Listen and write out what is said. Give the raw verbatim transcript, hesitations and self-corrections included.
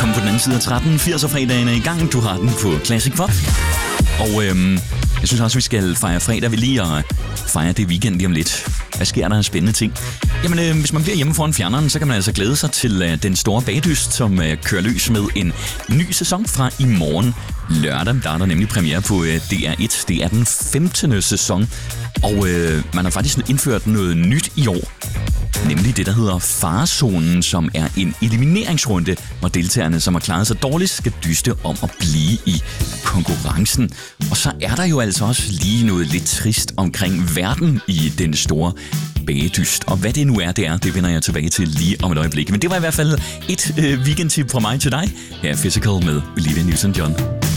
Velkommen på den anden side af tretten firs-fredagen er i gang. Du har den på Classic Pop. Og øhm, jeg synes også, vi skal fejre fredag ved lige at fejre det weekend lige om lidt. Hvad sker der af spændende ting? Jamen, øh, hvis man bliver hjemme foran fjerneren, så kan man altså glæde sig til øh, den store bagdyst, som øh, kører løs med en ny sæson fra i morgen lørdag. Der er der nemlig premiere på øh, D R et. Det er den femtende sæson, og øh, man har faktisk indført noget nyt i år. Nemlig det, der hedder farezonen, som er en elimineringsrunde, hvor deltagerne, som har klaret sig dårligt, skal dyste om at blive i konkurrencen. Og så er der jo altså også lige noget lidt trist omkring verden i den store bagedyst. Og hvad det nu er, det er, det vender jeg tilbage til lige om et øjeblik. Men det var i hvert fald et øh, weekendtip fra mig til dig. Her er Physical med Olivia Newton-John.